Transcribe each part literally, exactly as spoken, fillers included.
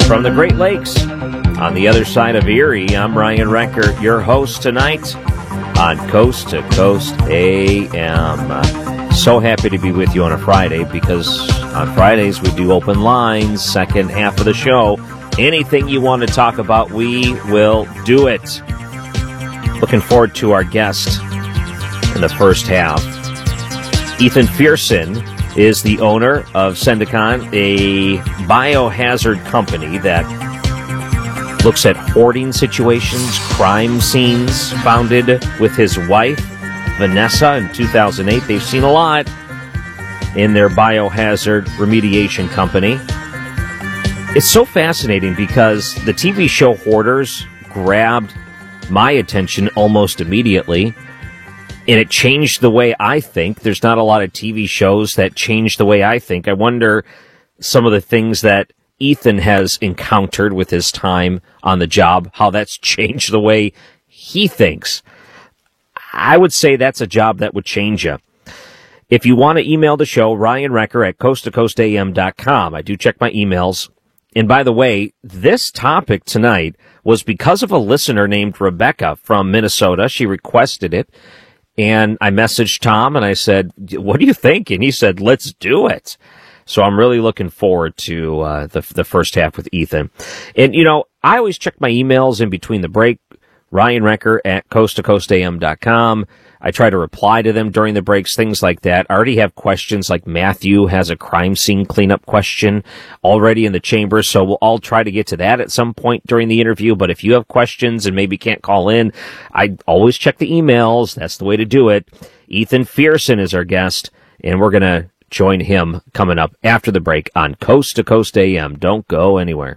from the Great Lakes on the other side of Erie. I'm Ryan Recker, your host tonight on Coast to Coast A M. So happy to be with you on a Friday, because on Fridays we do open lines, second half of the show. Anything you want to talk about, we will do it. Looking forward to our guest in the first half. Ethan Fearson is the owner of Sendicon, a biohazard company that looks at hoarding situations, crime scenes, founded with his wife, Vanessa, in two thousand eight. They've seen a lot in their biohazard remediation company. It's so fascinating because the T V show Hoarders grabbed my attention almost immediately, and it changed the way I think. There's not a lot of T V shows that change the way I think. I wonder some of the things that Ethan has encountered with his time on the job, how that's changed the way he thinks. I would say that's a job that would change you. If you want to email the show, Ryan Recker at coast to coast a m dot com. I do check my emails. And by the way, this topic tonight was because of a listener named Rebecca from Minnesota. She requested it. And I messaged Tom and I said, what do you think? And he said, let's do it. So I'm really looking forward to uh, the the first half with Ethan. And, you know, I always check my emails in between the break, Ryan Recker at coast to coast a m dot com. I try to reply to them during the breaks, things like that. I already have questions, like Matthew has a crime scene cleanup question already in the chamber, so we'll all try to get to that at some point during the interview. But if you have questions and maybe can't call in, I always check the emails. That's the way to do it. Ethan Fearson is our guest, and we're going to join him coming up after the break on Coast to Coast A M. Don't go anywhere.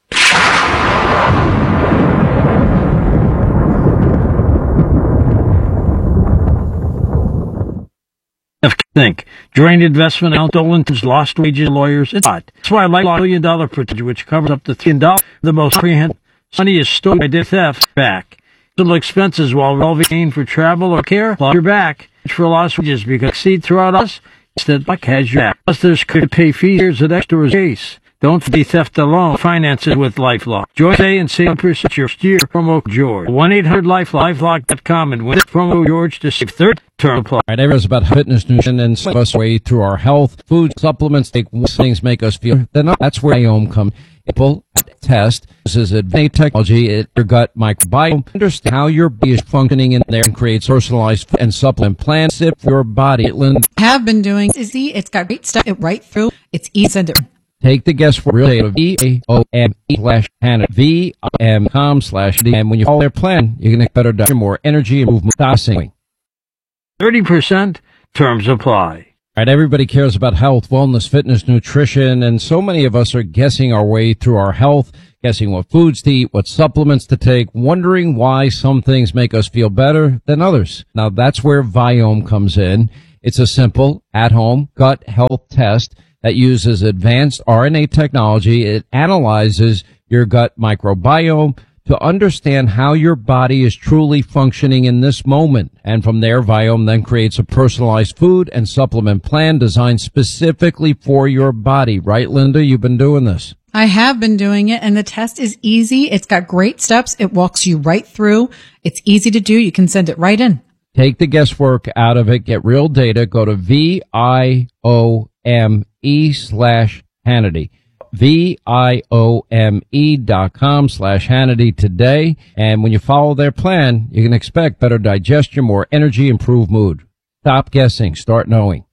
Think. Drained investment account, Dolan's lost wages, lawyers, it's hot. That's why I like Million Dollar Protection, which covers up to three million dollars. The most comprehensive, sunniest story I did theft back. Little expenses while revolving for travel or care, plus your back. For lost wages, because exceed throughout us, instead like has your back. Plus there's could pay fees, here's an extra case. Don't be theft alone. Finance it with LifeLock. Join today and save one percent your steer. Promo George. one eight hundred life lifelock dot com and with promo George to save third term apply. Right, everyone's about fitness, nutrition, and some of us way through our health. Food supplements take things make us feel. Then that's where Biome comes. People test. This is advanced technology. It your gut microbiome. Understand how your body is functioning in there and creates personalized and supplement plans for your body. Have been doing easy. It's got great stuff. It right through. It's easy to. Take the guess for real data. V A O M E slash Hannah. V I M com slash D. And when you follow their plan, you're going to get better diet, more energy, and movement. thirty percent terms apply. All right, everybody cares about health, wellness, fitness, nutrition, and so many of us are guessing our way through our health, guessing what foods to eat, what supplements to take, wondering why some things make us feel better than others. Now, that's where Biome comes in. It's a simple, at-home gut health test that uses advanced R N A technology. It analyzes your gut microbiome to understand how your body is truly functioning in this moment. And from there, Biome then creates a personalized food and supplement plan designed specifically for your body. Right, Linda? You've been doing this. I have been doing it, and the test is easy. It's got great steps. It walks you right through. It's easy to do. You can send it right in. Take the guesswork out of it. Get real data. Go to V I O M E slash Hannity. V I O M E dot com slash Hannity today. And when you follow their plan, you can expect better digestion, more energy, improved mood. Stop guessing. Start knowing.